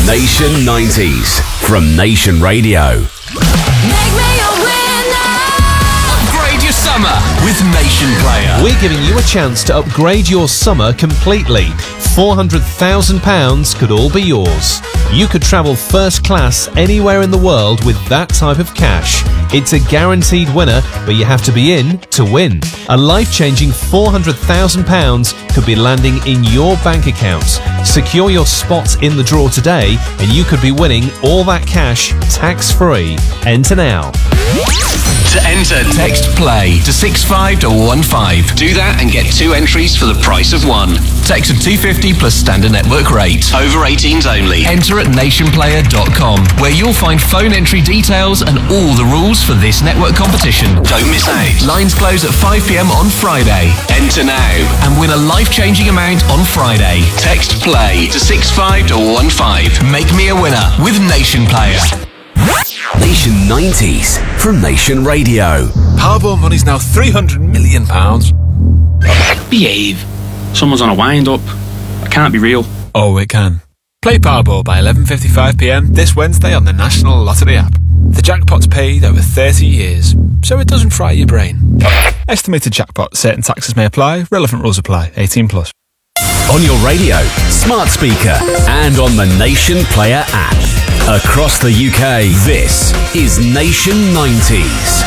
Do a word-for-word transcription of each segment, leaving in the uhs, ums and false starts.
Nation nineties from Nation Radio. Make me a winner. Upgrade your summer with Nation Player. We're giving you a chance to upgrade your summer completely. four hundred thousand pounds could all be yours. You could travel first class anywhere in the world with that type of cash. It's a guaranteed winner, but you have to be in to win. A life-changing four hundred thousand pounds could be landing in your bank account. Secure your spot in the draw today, and you could be winning all that cash tax-free. Enter now. To enter, text PLAY to six five one five. Do that and get two entries for the price of one. Text of two fifty plus standard network rate. Over eighteens only. Enter at nation player dot com, where you'll find phone entry details and all the rules for this network competition. Don't miss out. Lines close at five p.m. on Friday. Enter now and win a life-changing amount on Friday. Text PLAY to six five one five. Make me a winner with Nation Player. Nation nineties from Nation Radio. Powerball money's now three hundred million pounds. Behave. Someone's on a wind-up. It can't be real. Oh, it can. Play Powerball by eleven fifty-five p.m. this Wednesday on the National Lottery app. The jackpot's paid over thirty years, so it doesn't fry your brain. Estimated jackpot. Certain taxes may apply. Relevant rules apply. eighteen plus. On your radio, smart speaker, and on the Nation Player app. Across the U K, this is Nation nineties.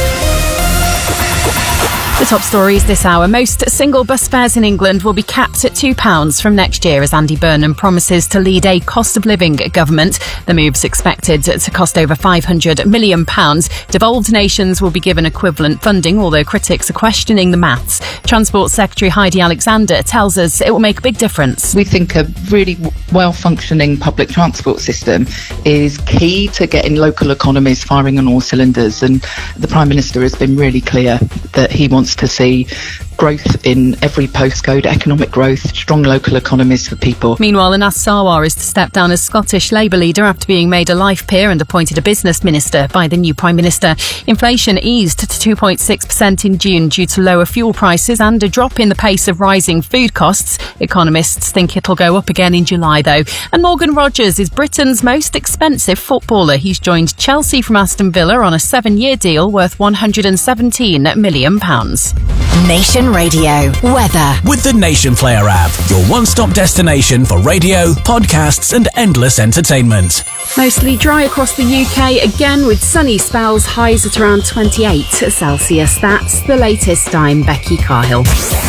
The top stories this hour. Most single bus fares in England will be capped at two pounds from next year as Andy Burnham promises to lead a cost of living government. The move's expected to cost over five hundred million pounds. Devolved nations will be given equivalent funding, although critics are questioning the maths. Transport Secretary Heidi Alexander tells us it will make a big difference. We think a really well-functioning public transport system is key to getting local economies firing on all cylinders, and the Prime Minister has been really clear that he wants to see growth in every postcode, economic growth, strong local economies for people. Meanwhile, Anas Sarwar is to step down as Scottish Labour leader after being made a life peer and appointed a business minister by the new Prime Minister. Inflation eased to two point six percent in June due to lower fuel prices and a drop in the pace of rising food costs. Economists think it'll go up again in July, though. And Morgan Rogers is Britain's most expensive footballer. He's joined Chelsea from Aston Villa on a seven-year deal worth one hundred seventeen million pounds. Nation Radio. Weather. With the Nation Player app, your one-stop destination for radio, podcasts and endless entertainment. Mostly dry across the U K, again with sunny spells, highs at around twenty-eight Celsius. That's the latest. I'm Becky Carhill.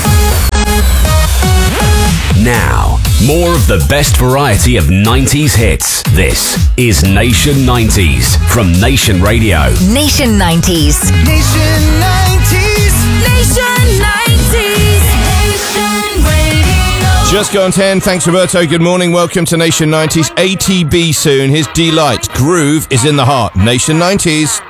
Now, more of the best variety of nineties hits. This is Nation nineties from Nation Radio. Nation nineties. Nation nineties. Nation nineties. Nation Radio. Just gone ten. Thanks, Roberto. Good morning. Welcome to Nation nineties. A T B soon. His Delight. Groove is in the heart. Nation nineties.